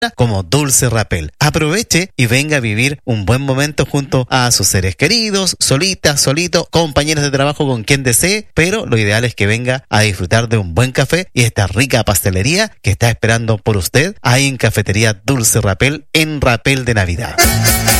como Dulce Rapel. Aproveche y venga a vivir un buen momento junto a sus seres queridos, solita, solito, compañeros de trabajo con quien desee, pero lo ideal es que venga a disfrutar de un buen café y esta rica pastelería que está esperando por usted ahí en Cafetería Dulce Rapel en Rapel de Navidad.